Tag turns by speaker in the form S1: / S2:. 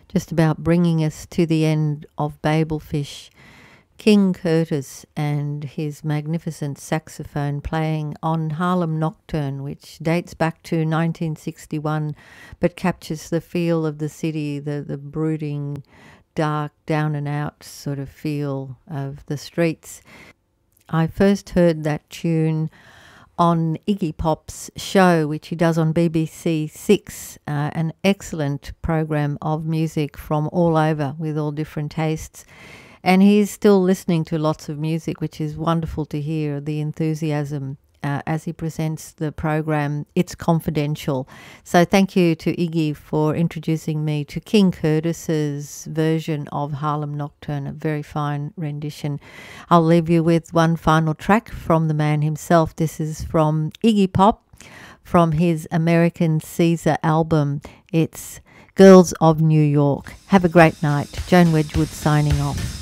S1: just about bringing us to the end of Babelfish. King Curtis and his magnificent saxophone playing on Harlem Nocturne, which dates back to 1961 but captures the feel of the city, the brooding, dark, down and out sort of feel of the streets. I first heard that tune on Iggy Pop's show, which he does on BBC Six, an excellent program of music from all over with all different tastes. And he's still listening to lots of music, which is wonderful to hear, the enthusiasm as he presents the program. It's confidential. So thank you to Iggy for introducing me to King Curtis's version of Harlem Nocturne, a very fine rendition. I'll leave you with one final track from the man himself. This is from Iggy Pop, from his American Caesar album. It's Girls of New York. Have a great night. Joan Wedgwood signing off.